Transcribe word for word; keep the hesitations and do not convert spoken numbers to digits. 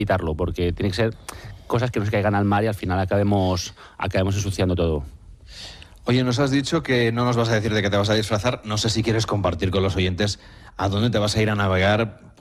evitarlo, porque tiene que ser cosas que no se caigan al mar y al final acabemos, acabemos ensuciando todo. Oye, nos has dicho que no nos vas a decir de qué te vas a disfrazar. No sé si quieres compartir con los oyentes a dónde te vas a ir a navegar.